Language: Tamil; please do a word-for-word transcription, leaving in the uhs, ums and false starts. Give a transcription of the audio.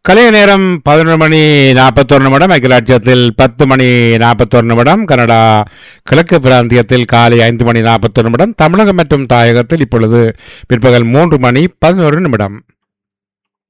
கலைய நேரம் பதினொரு மணி நாற்பத்தொரு நிமிடம். அகிலாட்சியத்தில் பத்து மணி நாற்பத்தொரு நிமிடம். கனடா கிழக்கு பிராந்தியத்தில் காலை ஐந்து மணி நாற்பத்தொரு நிமிடம். தமிழகம் மற்றும் தாயகத்தில் இப்பொழுது பிற்பகல் மூன்று மணி பதினோரு நிமிடம்.